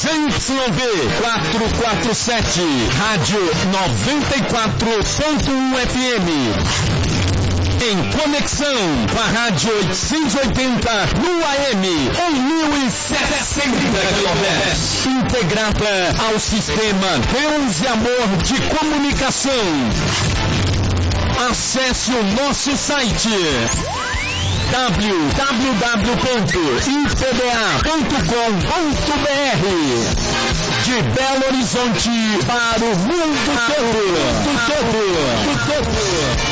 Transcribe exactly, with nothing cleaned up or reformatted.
Z Y V quatrocentos e quarenta e sete, Rádio noventa e quatro ponto um F M. Em conexão com a Rádio oitocentos e oitenta no A M, em mil e setecentos quilohertz. Integrada ao sistema Deus e Amor de Comunicação. Acesse o nosso site w w w ponto i p b a ponto com ponto b r. De Belo Horizonte para o mundo todo.